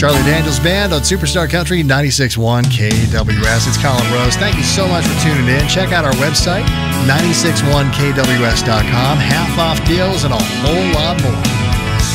Charlie Daniels Band on Superstar Country 96.1 KWS. It's Colin Rose. Thank you so much for tuning in. Check out our website, 961kws.com. Half off deals and a whole lot more.